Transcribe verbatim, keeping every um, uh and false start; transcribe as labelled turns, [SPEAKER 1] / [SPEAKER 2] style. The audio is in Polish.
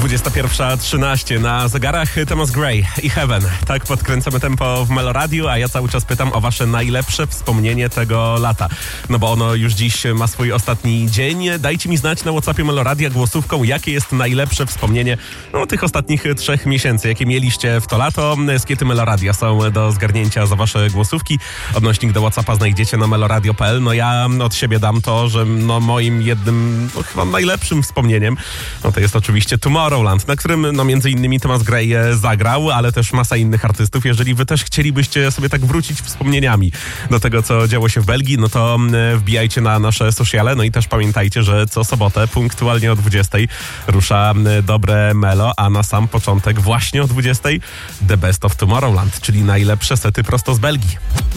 [SPEAKER 1] dwudziesta pierwsza trzynaście na zegarach Thomas Gray i Heaven. Tak podkręcamy tempo w Meloradiu, a ja cały czas pytam o wasze najlepsze wspomnienie tego lata. No bo ono już dziś ma swój ostatni dzień. Dajcie mi znać na WhatsAppie Meloradia głosówką, jakie jest najlepsze wspomnienie no, tych ostatnich trzech miesięcy, jakie mieliście w to lato. Skiety Meloradia są do zgarnięcia za wasze głosówki. Odnośnik do WhatsAppa znajdziecie na meloradio kropka p l. No ja od siebie dam to, że no, moim jednym, no, chyba najlepszym wspomnieniem no, to jest oczywiście Tomorrowland, na którym no, między innymi Thomas Gray zagrał, ale też masa innych artystów. Jeżeli wy też chcielibyście sobie tak wrócić wspomnieniami do tego, co działo się w Belgii, no to wbijajcie na nasze sociale, no i też pamiętajcie, że co sobotę punktualnie o dwudziestej rusza dobre Melo, a na sam początek właśnie o dwudziestej The Best of Tomorrowland, czyli najlepsze sety prosto z Belgii.